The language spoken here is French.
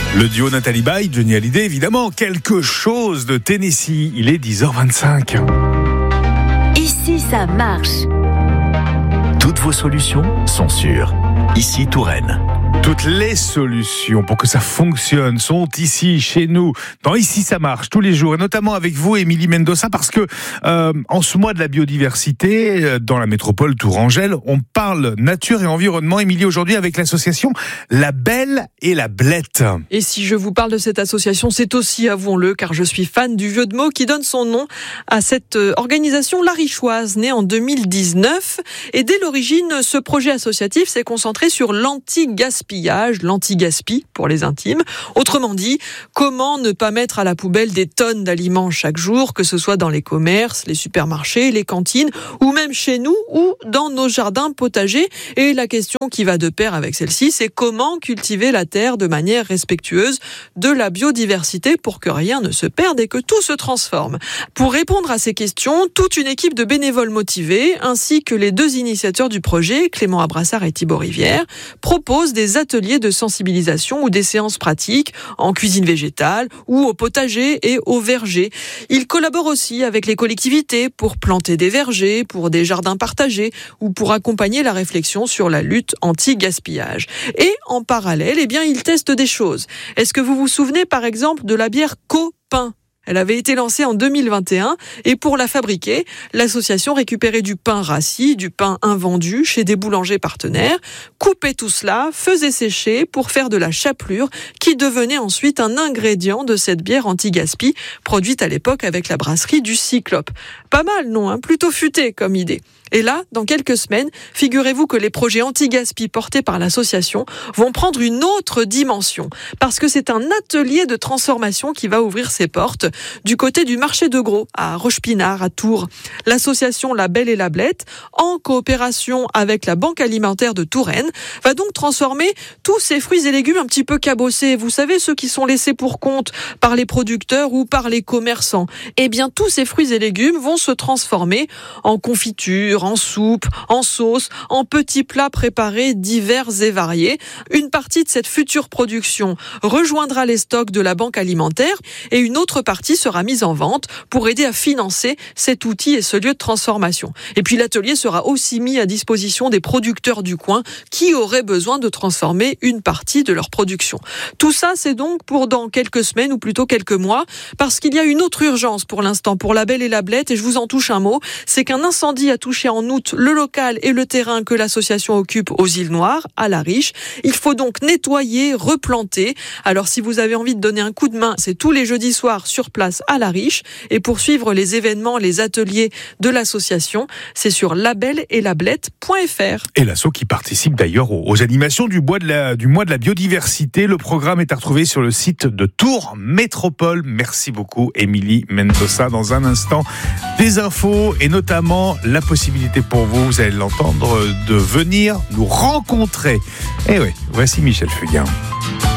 Le duo Nathalie Baye, Johnny Hallyday, évidemment, quelque chose de Tennessee. Il est 10h25. Ici, ça marche. Toutes vos solutions sont sûres. Ici, Touraine. Toutes les solutions pour que ça fonctionne sont ici, chez nous. Dans Ici, ça marche tous les jours. Et notamment avec vous, Émilie Mendoza, parce que en ce mois de la biodiversité, dans la métropole tourangelle, on parle nature et environnement. Émilie, aujourd'hui, avec l'association La Belle et la Blette. Et si je vous parle de cette association, c'est aussi, avouons-le, car je suis fan du jeu de mots qui donne son nom à cette organisation larichoise, née en 2019. Et dès l'origine, ce projet associatif s'est concentré sur l'anti-gaspillage, l'anti-gaspi pour les intimes. Autrement dit, comment ne pas mettre à la poubelle des tonnes d'aliments chaque jour, que ce soit dans les commerces, les supermarchés, les cantines, ou même chez nous, ou dans nos jardins potagers. Et la question qui va de pair avec celle-ci, c'est comment cultiver la terre de manière respectueuse de la biodiversité pour que rien ne se perde et que tout se transforme. Pour répondre à ces questions, toute une équipe de bénévoles motivés, ainsi que les deux initiateurs du projet, Clément Abrassard et Thibaut Rivière, proposent des ateliers de sensibilisation ou des séances pratiques en cuisine végétale ou au potager et au verger. Ils collaborent aussi avec les collectivités pour planter des vergers, pour des jardins partagés ou pour accompagner la réflexion sur la lutte anti-gaspillage. Et en parallèle, ils testent des choses. Est-ce que vous vous souvenez par exemple de la bière Copain ? Elle avait été lancée en 2021 et pour la fabriquer, l'association récupérait du pain rassis, du pain invendu chez des boulangers partenaires, coupait tout cela, faisait sécher pour faire de la chapelure qui devenait ensuite un ingrédient de cette bière anti-gaspi produite à l'époque avec la brasserie du Cyclope. Pas mal, non ? Plutôt futé comme idée. Et là, dans quelques semaines, figurez-vous que les projets anti-gaspi portés par l'association vont prendre une autre dimension. Parce que c'est un atelier de transformation qui va ouvrir ses portes du côté du marché de Gros, à Rochepinard, à Tours. L'association La Belle et la Blette, en coopération avec la Banque alimentaire de Touraine, va donc transformer tous ces fruits et légumes un petit peu cabossés. Vous savez, ceux qui sont laissés pour compte par les producteurs ou par les commerçants. Tous ces fruits et légumes vont se transformer en confiture, en soupe, en sauce, en petits plats préparés divers et variés. Une partie de cette future production rejoindra les stocks de la Banque alimentaire et une autre partie sera mise en vente pour aider à financer cet outil et ce lieu de transformation. Et puis l'atelier sera aussi mis à disposition des producteurs du coin qui auraient besoin de transformer une partie de leur production. Tout ça, c'est donc pour dans quelques semaines ou plutôt quelques mois, parce qu'il y a une autre urgence pour l'instant pour La Belle et la Blette, et je vous en touche un mot, c'est qu'un incendie a touché en août le local et le terrain que l'association occupe aux Îles Noires, à La Riche. Il faut donc nettoyer, replanter. Alors si vous avez envie de donner un coup de main, c'est tous les jeudis soirs sur place à La Riche. Et pour suivre les événements, les ateliers de l'association, c'est sur labelletetlablette.fr. Et l'asso qui participe d'ailleurs aux animations du mois de la biodiversité. Le programme est à retrouver sur le site de Tours Métropole. Merci beaucoup, Émilie Mendoza. Dans un instant, des infos et notamment la possibilité pour vous allez l'entendre, de venir nous rencontrer. Et oui, voici Michel Fugain.